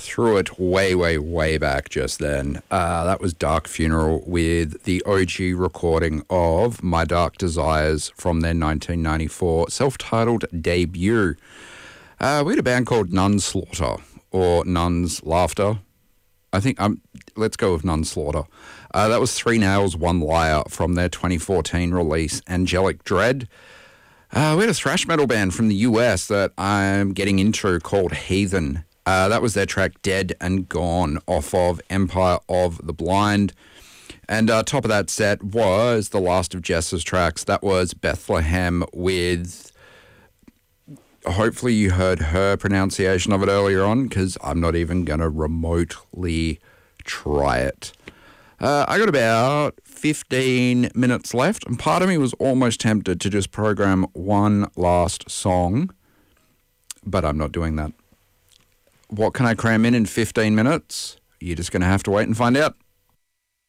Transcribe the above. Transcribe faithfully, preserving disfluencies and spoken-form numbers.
threw it way, way, way back just then. Uh, that was Dark Funeral with the O G recording of My Dark Desires from their nineteen ninety-four self-titled debut. Uh, we had a band called Nunslaughter, or Nuns Laughter. I think, um, let's go with Nunslaughter. Uh, that was Three Nails, One Liar from their twenty fourteen release, Angelic Dread. Uh, we had a thrash metal band from the U S that I'm getting into called Heathen. Uh, that was their track Dead and Gone off of Empire of the Blind. And uh, top of that set was the last of Jess's tracks. That was Bethlehem with... Hopefully you heard her pronunciation of it earlier on, because I'm not even going to remotely try it. Uh, I got about fifteen minutes left, and part of me was almost tempted to just program one last song, but I'm not doing that. What can I cram in in fifteen minutes? You're just going to have to wait and find out.